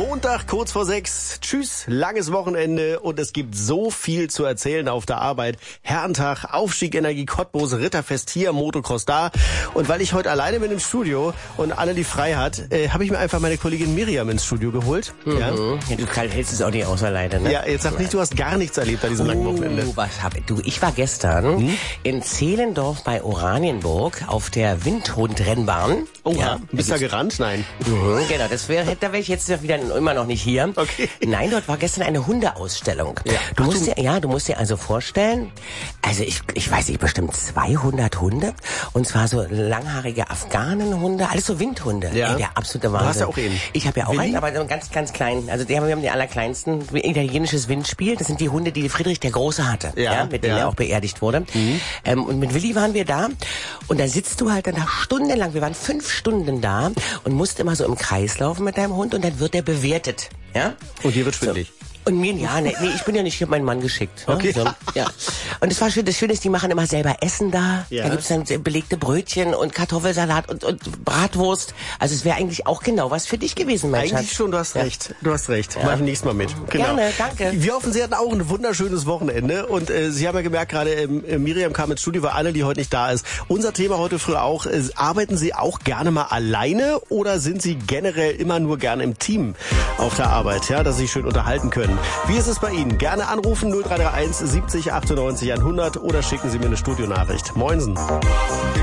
Montag, kurz vor 6. Tschüss, langes Wochenende und es gibt so viel zu erzählen auf der Arbeit. Herrentag, Aufstieg Energie Cottbus, Ritterfest hier, Motocross da. Und weil ich heute alleine bin im Studio und Annelie frei hat, habe ich mir einfach meine Kollegin Miriam ins Studio geholt. Mhm. Ja, du hältst es auch nicht aus alleine, ne? Ja, jetzt sag nicht, du hast gar nichts erlebt an diesem langen Wochenende. Ich war gestern in Zehlendorf bei Oranienburg auf der Windhundrennbahn. Oh ja, bist du da gerannt? Nein. Mhm, genau, da wäre ich jetzt wieder immer noch nicht hier. Okay. Nein, dort war gestern eine Hundeausstellung. Ja. Du musst dir also vorstellen, also ich weiß nicht, bestimmt 200 Hunde. Und zwar so langhaarige Afghanenhunde, alles so Windhunde. Ja. Ey, der absolute Wahnsinn. Du hast ja auch einen. Ich habe ja auch einen, aber so einen ganz, ganz kleinen. Also wir haben die allerkleinsten. Italienisches Windspiel. Das sind die Hunde, die Friedrich der Große hatte. Ja, mit denen er auch beerdigt wurde. Und mit Willi waren wir da. Und da sitzt du halt dann stundenlang. Wir waren 5 Stunden da und musst immer so im Kreis laufen mit deinem Hund und dann wird der bewertet. Ja? Und dir wird schwindelig. So. Und mir, nee, ich bin ja nicht, ich habe meinen Mann geschickt. Ne? Okay. So, ja. Und das war schön, das Schöne ist, die machen immer selber Essen da. Ja. Da gibt's dann belegte Brötchen und Kartoffelsalat und Bratwurst. Also es wäre eigentlich auch genau was für dich gewesen, mein Eigentlich Schatz. schon, du hast recht. Du hast recht. Ja. Mach ich nächstes Mal mit. Genau. Gerne, danke. Wir hoffen, Sie hatten auch ein wunderschönes Wochenende. Und Sie haben ja gemerkt, gerade Miriam kam ins Studio, weil Annelie heute nicht da ist. Unser Thema heute früh auch, arbeiten Sie auch gerne mal alleine oder sind Sie generell immer nur gerne im Team auf der Arbeit, ja, dass Sie sich schön unterhalten können? Wie ist es bei Ihnen? Gerne anrufen 0331 70 98 100 oder schicken Sie mir eine Studionachricht. Moinsen.